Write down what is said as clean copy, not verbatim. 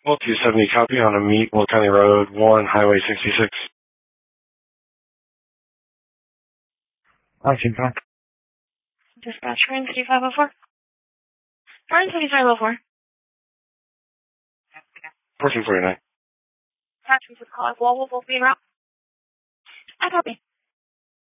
Well, 270 copy on a meet, Will County Road 1, Highway 66. Action, Con. Dispatch, Ryan 3504. Ryan 3504. 1449. Attachment to the call. Wall will both be en route. I copy.